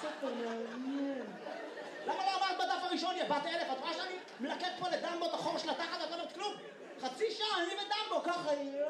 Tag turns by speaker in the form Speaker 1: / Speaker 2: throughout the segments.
Speaker 1: ספר מעניין. למה לא אמרת בדף הראשון, יא בת אלף? את רואה שאני מלקט פה לדמבו את החור של התחת ואת לא אומרת כלום? חצי שעה, אני ודמבו, ככה...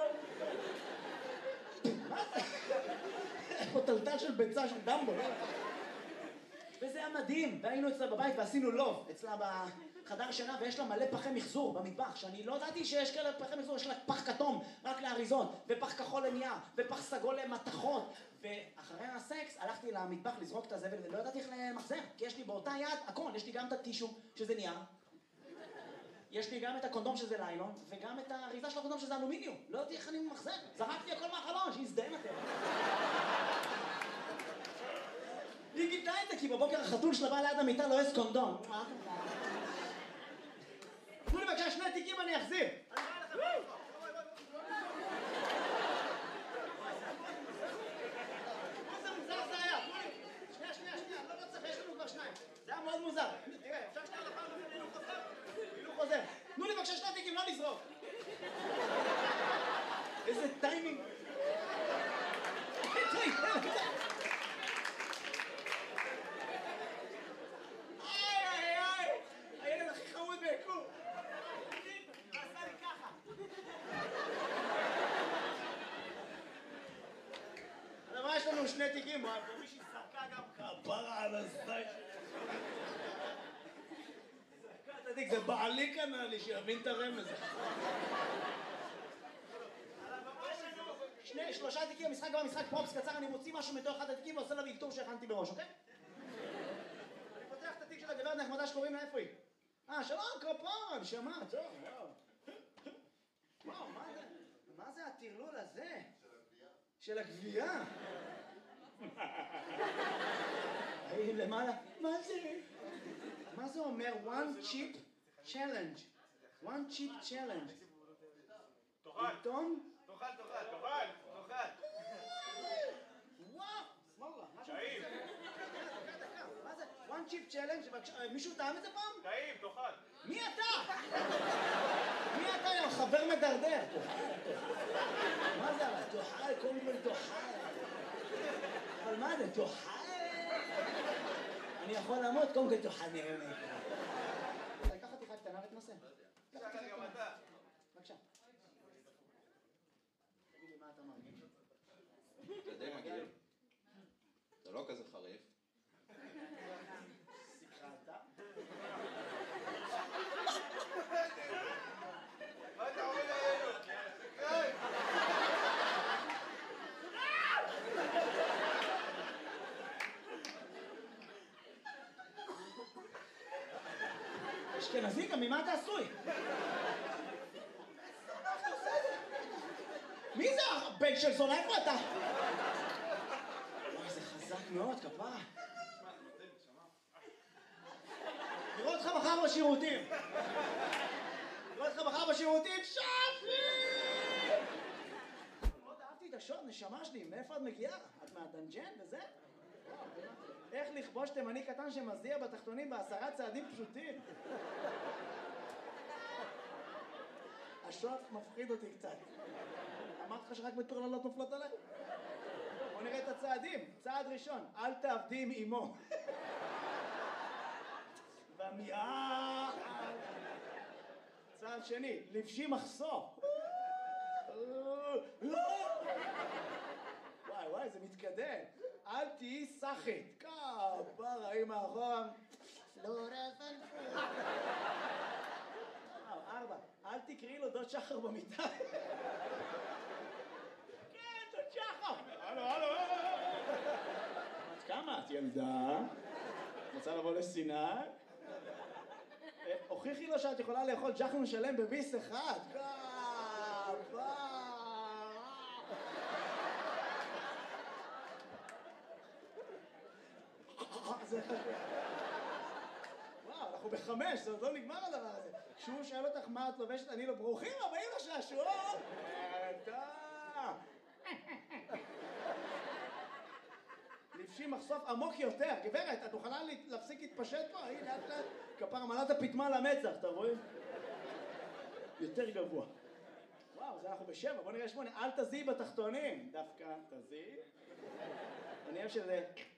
Speaker 1: מה זה? יש פה טלטל של ביצה של דמבו. וזה היה מדהים, והיינו אצלה בבית ועשינו לוב, אצלה בחדר שינה, ויש לה מלא פחי מחזור במטבח, שאני לא ידעתי שיש כאלה פחי מחזור, יש לה פח כתום רק לאריזות, ופח כחול לנייר, ופח סגול למתכות, ואחרי הסקס הלכתי למטבח לזרוק את הזבל, ולא ידעתי איך למחזר, כי יש לי באותה יד הכל, יש לי גם את הטישו, שזה נייר, יש לי גם את הקונדום שזה ליילון, וגם את האריזה של הקונדום שזה אלומיניום, לא ידעתי איך אני ממחזר, זרקתי הכל מהחלון, שיזדהם אתם. היא גיתה את זה, כי בבוקר החתול שלה בא ליד המיטה לא יש קונדום. תנו לי בבקשה 2 תיקים אני אחזיר. אני בא לכם. איזה מוזר זה היה. שנייה, אני לא צריך, יש לנו כבר 2. זה היה מאוד מוזר. תראה, אפשר שנייה לפעם הילוך חוזר? הילוך חוזר. תנו לי בבקשה 2 תיקים, לא לזרוק. איזה טיימינג. הילד הכי חמוד ביקום. עשה לי ככה. אבל יש לנו 2 תיקים, ומישהי סרקה גם כפרה על הזית. סרקה, תדיק, זה בעלי קנה לי שיבין את הרמז. 3 תיקים, המשחק גם המשחק פרופס קצר, אני מוציא משהו מתוך 1 התיקים ועושה לה ויקטור שהכנתי בראש, אוקיי? אני פותח את התיק של הגברת נחמדה שקוראים לה, איפה היא? שלום, כפרה, נשמה, טוב, וואו, מה זה הטרלול הזה? של הגבייה. היי, למעלה, מה זה? מה זה אומר? One chip challenge. One chip challenge.
Speaker 2: תאכל.
Speaker 1: עיתון?
Speaker 2: תאכל.
Speaker 1: וואו, סמאללה.
Speaker 2: טעים.
Speaker 1: מה זה? One chip challenge? מישהו טעם את זה פעם?
Speaker 2: טעים, תאכל.
Speaker 1: מי אתה? מי אתה, יא חבר מדרדר? מה זה? תאכל, קודם כל תאכל. אבל מה זה? תאכל? אני יכול למות, קודם כל תאכל נראה לי. לקח חתיכה קטנה ותנסה.
Speaker 2: תאכל גם אתה.
Speaker 1: בבקשה. תגיד לי מה אתה מרגיש?
Speaker 3: זה די מגעיל. זה לא כזה חריף.
Speaker 1: סיכרת?
Speaker 2: מה אתה עומד עלינו?
Speaker 1: אשכנזי, גם ממה אתה עשוי? מי זה הבן של זונה? איפה אתה? וואי, זה חזק מאוד, כפרה. נראה אותך מחר בשירותים. שפי! מאוד אהבתי את השוט, נשמה שלי, מאיפה את מגיעה? את מהדנג'ן וזה? איך לכבוש תימני קטן שמזיע בתחתונים ב10 צעדים פשוטים? השוט מפחיד אותי קצת. אמרתי לך שרק מטורללות נופלות עליי? בוא נראה את הצעדים. צעד ראשון, אל תעבדי עם אמו. במיעה. צעד שני, לבשי מחסור. וואי, זה מתקדם. אל תהיי סחית. כפרה, היא מאחורה. פלורה פלפול. 4, אל תקראי לו דוד שחר במיטה. כן, דוד שחר. הלו. את כמה? את ילדה? רוצה לבוא לסיני? הוכיחי לו שאת יכולה לאכול ג'חנון שלם בביס אחד. וואו, אנחנו ב5, זה עוד לא נגמר הדבר הזה. כשהוא שאל אותך מה את לובשת, אני לא ברוכים הבאים לשעשועון. לבשי מחשוף עמוק יותר. גברת, את מוכנה להפסיק להתפשט פה? הנה, לאט לאט. כפרה מלאת הפטמה למצח, אתה רואה? יותר גבוה. וואו, זה אנחנו ב7, בוא נראה 8. אל תזיעי בתחתונים. דווקא תזיעי. אני אוהב שזה...